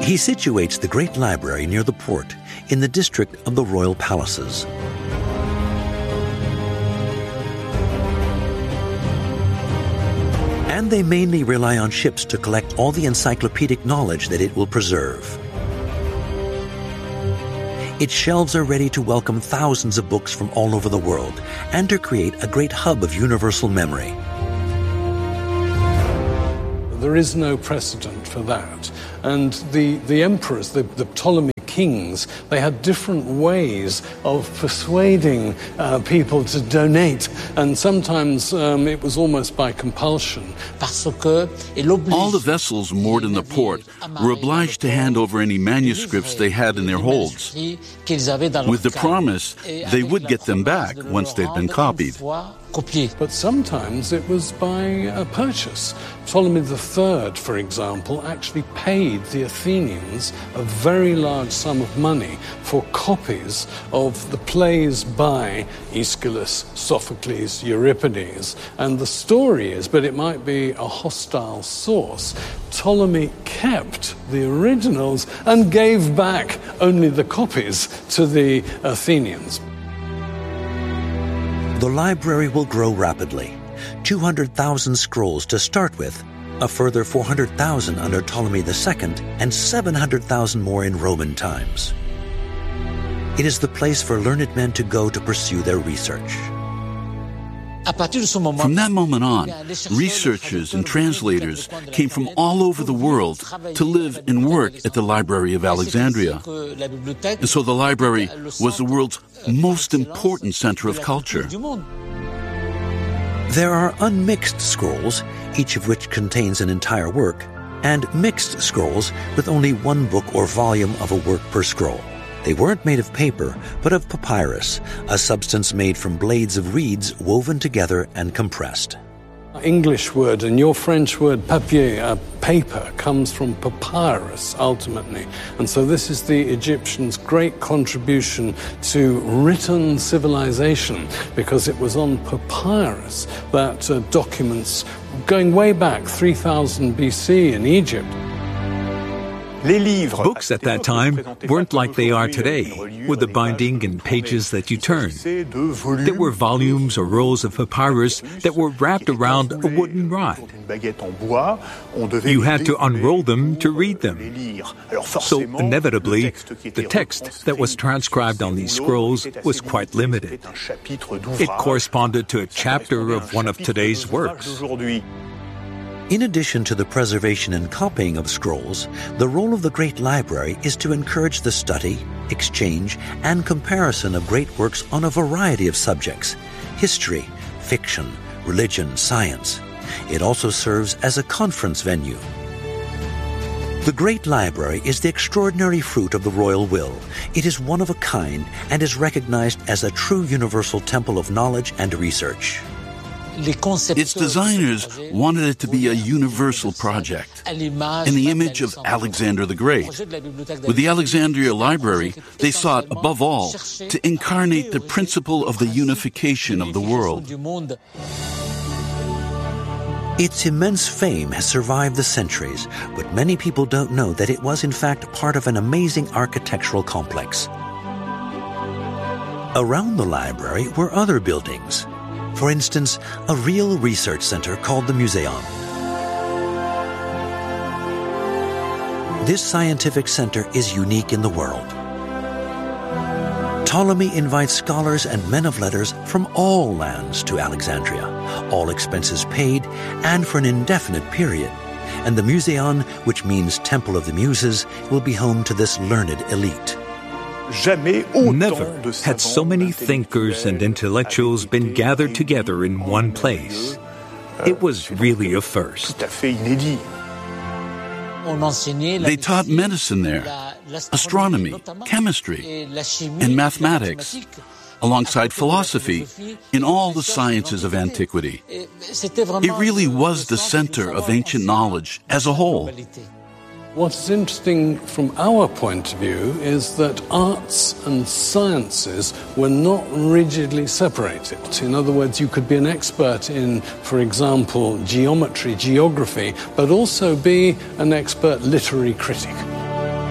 He situates the great library near the port in the district of the royal palaces. And they mainly rely on ships to collect all the encyclopedic knowledge that it will preserve. Its shelves are ready to welcome thousands of books from all over the world and to create a great hub of universal memory. There is no precedent for that. And the emperors, the Ptolemy kings, they had different ways of persuading people to donate, and sometimes it was almost by compulsion. All the vessels moored in the port were obliged to hand over any manuscripts they had in their holds, with the promise they would get them back once they'd been copied. But sometimes it was by a purchase. Ptolemy III, for example, actually paid the Athenians a very large sum of money for copies of the plays by Aeschylus, Sophocles, Euripides. And the story is, but it might be a hostile source, Ptolemy kept the originals and gave back only the copies to the Athenians. The library will grow rapidly. 200,000 scrolls to start with, a further 400,000 under Ptolemy II, and 700,000 more in Roman times. It is the place for learned men to go to pursue their research. From that moment on, researchers and translators came from all over the world to live and work at the Library of Alexandria. And so the library was the world's most important center of culture. There are unmixed scrolls, each of which contains an entire work, and mixed scrolls with only one book or volume of a work per scroll. They weren't made of paper, but of papyrus, a substance made from blades of reeds woven together and compressed. English word and your French word papier, paper, comes from papyrus ultimately. And so this is the Egyptians' great contribution to written civilization, because it was on papyrus that documents going way back 3000 BC in Egypt. Books at that time weren't like they are today, with the binding and pages that you turn. There were volumes or rolls of papyrus that were wrapped around a wooden rod. You had to unroll them to read them. So inevitably, the text that was transcribed on these scrolls was quite limited. It corresponded to a chapter of one of today's works. In addition to the preservation and copying of scrolls, the role of the Great Library is to encourage the study, exchange, and comparison of great works on a variety of subjects: history, fiction, religion, science. It also serves as a conference venue. The Great Library is the extraordinary fruit of the royal will. It is one of a kind and is recognized as a true universal temple of knowledge and research. Its designers wanted it to be a universal project, in the image of Alexander the Great. With the Alexandria Library, they sought, above all, to incarnate the principle of the unification of the world. Its immense fame has survived the centuries, but many people don't know that it was in fact part of an amazing architectural complex. Around the library were other buildings. For instance, a real research center called the Museon. This scientific center is unique in the world. Ptolemy invites scholars and men of letters from all lands to Alexandria, all expenses paid, and for an indefinite period. And the Museon, which means Temple of the Muses, will be home to this learned elite. Never had so many thinkers and intellectuals been gathered together in one place. It was really a first. They taught medicine there, astronomy, chemistry, and mathematics, alongside philosophy in all the sciences of antiquity. It really was the center of ancient knowledge as a whole. What's interesting from our point of view is that arts and sciences were not rigidly separated. In other words, you could be an expert in, for example, geometry, geography, but also be an expert literary critic.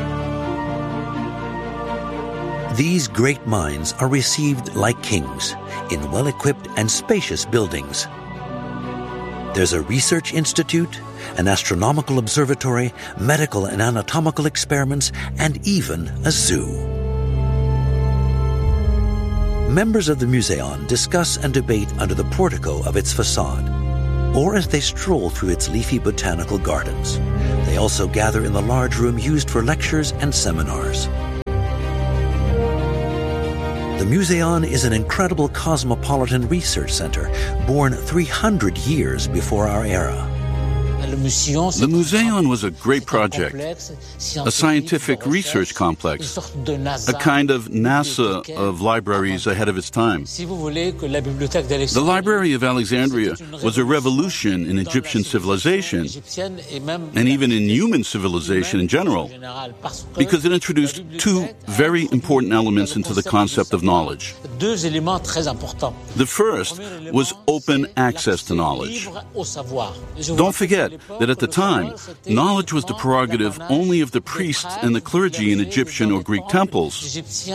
These great minds are received like kings in well-equipped and spacious buildings. There's a research institute, an astronomical observatory, medical and anatomical experiments, and even a zoo. Members of the Museon discuss and debate under the portico of its facade, or as they stroll through its leafy botanical gardens. They also gather in the large room used for lectures and seminars. The Museon is an incredible cosmopolitan research center born 300 years before our era. The Museon was a great project, a scientific research complex, a kind of NASA of libraries ahead of its time. The Library of Alexandria was a revolution in Egyptian civilization, and even in human civilization in general, because it introduced two very important elements into the concept of knowledge. The first was open access to knowledge. Don't forget that at the time, knowledge was the prerogative only of the priests and the clergy in Egyptian or Greek temples.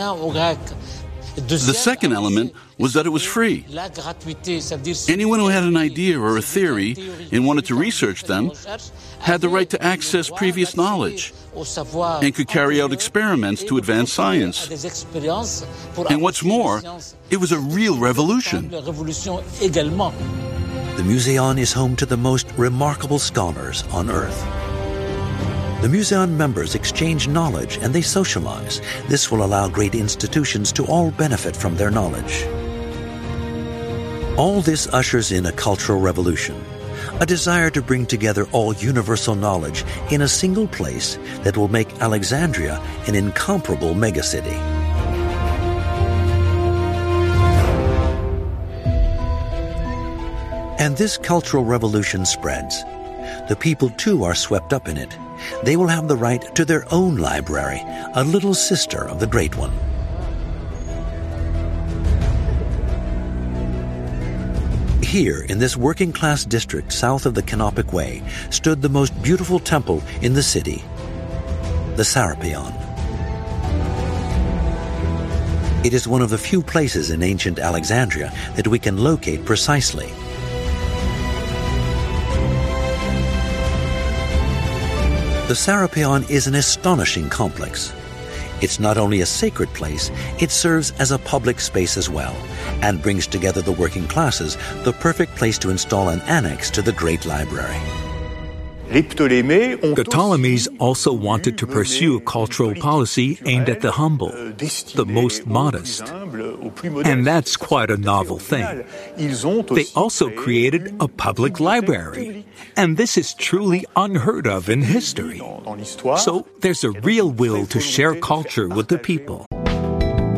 The second element was that it was free. Anyone who had an idea or a theory and wanted to research them had the right to access previous knowledge and could carry out experiments to advance science. And what's more, it was a real revolution. The Museon is home to the most remarkable scholars on Earth. The Museon members exchange knowledge and they socialize. This will allow great institutions to all benefit from their knowledge. All this ushers in a cultural revolution, a desire to bring together all universal knowledge in a single place that will make Alexandria an incomparable megacity. And this cultural revolution spreads. The people too are swept up in it. They will have the right to their own library, a little sister of the great one. Here, in this working-class district south of the Canopic Way, stood the most beautiful temple in the city, the Serapeon. It is one of the few places in ancient Alexandria that we can locate precisely. The Serapeon is an astonishing complex. It's not only a sacred place, it serves as a public space as well, and brings together the working classes, the perfect place to install an annex to the great library. The Ptolemies also wanted to pursue a cultural policy aimed at the humble, the most modest. And that's quite a novel thing. They also created a public library, and this is truly unheard of in history. So there's a real will to share culture with the people.